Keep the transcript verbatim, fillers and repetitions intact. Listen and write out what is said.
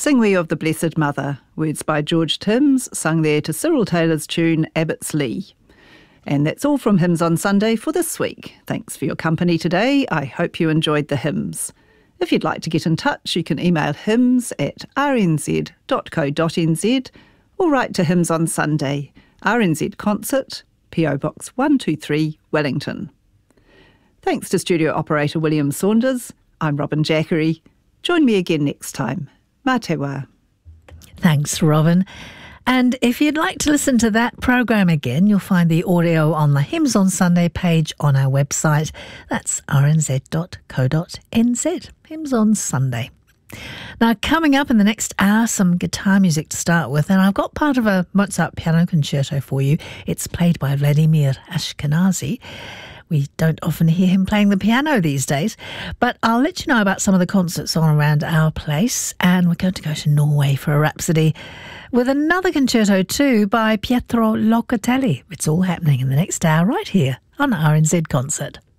Sing We of the Blessed Mother, words by George Timms, sung there to Cyril Taylor's tune Abbots Lee. And that's all from Hymns on Sunday for this week. Thanks for your company today. I hope you enjoyed the hymns. If you'd like to get in touch, you can email hymns at r n z dot co dot n z or write to Hymns on Sunday, R N Z Concert, P O Box one two three, Wellington. Thanks to studio operator William Saunders. I'm Robin Jackery. Join me again next time. Mā te wā. Thanks, Robin. And if you'd like to listen to that program again, you'll find the audio on the Hymns on Sunday page on our website. That's r n z dot co dot n z. Hymns on Sunday. Now, coming up in the next hour, some guitar music to start with, and I've got part of a Mozart piano concerto for you. It's played by Vladimir Ashkenazy. We don't often hear him playing the piano these days, but I'll let you know about some of the concerts on around our place, and we're going to go to Norway for a rhapsody with another concerto too by Pietro Locatelli. It's all happening in the next hour right here on R N Z Concert.